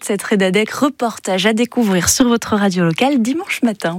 Jet Set Redadec, reportage à découvrir sur votre radio locale dimanche matin.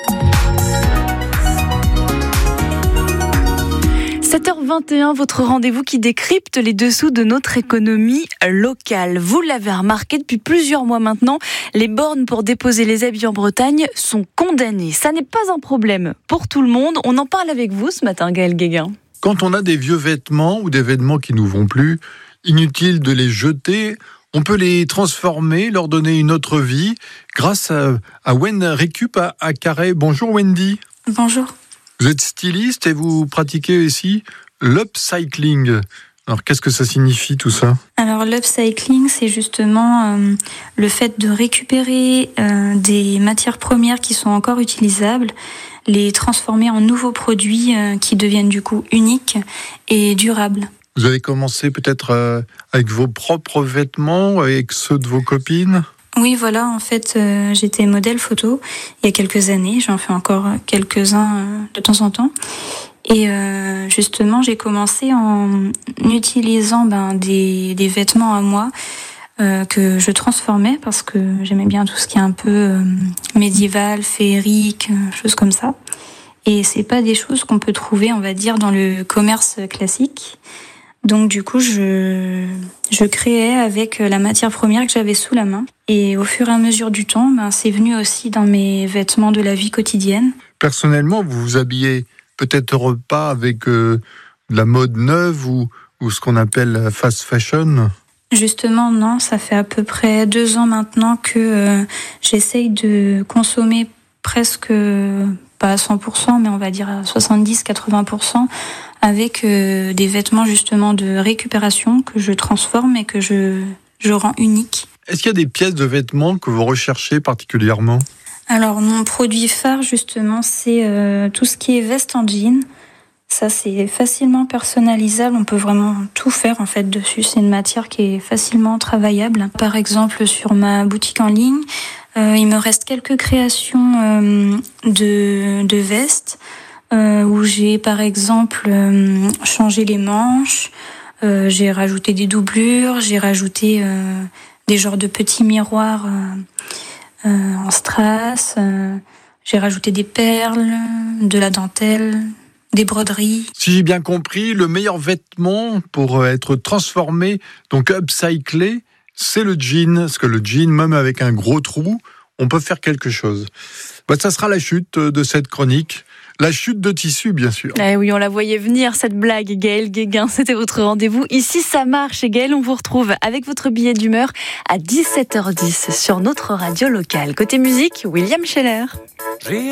7h21, votre rendez-vous qui décrypte les dessous de notre économie locale. Vous l'avez remarqué depuis plusieurs mois maintenant, les bornes pour déposer les habits en Bretagne sont condamnées. Ça n'est pas un problème pour tout le monde. On en parle avec vous ce matin, Gaël Guéguin. Quand on a des vieux vêtements ou des vêtements qui nous vont plus, inutile de les jeter, on peut les transformer, leur donner une autre vie grâce à Wen Récup à Carhaix. Bonjour Wendy. Bonjour. Vous êtes styliste et vous pratiquez ici l'upcycling. Alors, qu'est-ce que ça signifie tout ça ? Alors, l'upcycling, c'est justement le fait de récupérer des matières premières qui sont encore utilisables, les transformer en nouveaux produits qui deviennent du coup uniques et durables. Vous avez commencé peut-être avec vos propres vêtements, avec ceux de vos copines ? Oui, voilà, en fait, j'étais modèle photo il y a quelques années. J'en fais encore quelques-uns de temps en temps. Et justement, j'ai commencé en utilisant des vêtements à moi que je transformais parce que j'aimais bien tout ce qui est un peu médiéval, féerique, choses comme ça. Et c'est pas des choses qu'on peut trouver, on va dire, dans le commerce classique. Donc du coup, je créais avec la matière première que j'avais sous la main. Et au fur et à mesure du temps, c'est venu aussi dans mes vêtements de la vie quotidienne. Personnellement, vous vous habillez peut-être pas avec de la mode neuve ou ce qu'on appelle fast fashion ? Justement, non, ça fait à peu près 2 ans maintenant que j'essaye de consommer presque, pas à 100%, mais on va dire à 70-80%, avec des vêtements justement de récupération que je transforme et que je rends uniques. Est-ce qu'il y a des pièces de vêtements que vous recherchez particulièrement ? Alors, mon produit phare, justement, c'est tout ce qui est veste en jean. Ça, c'est facilement personnalisable. On peut vraiment tout faire, en fait, dessus. C'est une matière qui est facilement travaillable. Par exemple, sur ma boutique en ligne, il me reste quelques créations de vestes où j'ai, par exemple, changé les manches. J'ai rajouté des doublures. J'ai rajouté des genres de petits miroirs en strass. J'ai rajouté des perles, de la dentelle, des broderies. Si j'ai bien compris, le meilleur vêtement pour être transformé, donc upcyclé, c'est le jean. Parce que le jean, même avec un gros trou, on peut faire quelque chose. Ça sera la chute de cette chronique. La chute de tissu, bien sûr. Eh oui, on la voyait venir, cette blague. Gaël Guéguin, c'était votre rendez-vous. Ici, ça marche. Et Gaël, on vous retrouve avec votre billet d'humeur à 17h10 sur notre radio locale. Côté musique, William Scheller.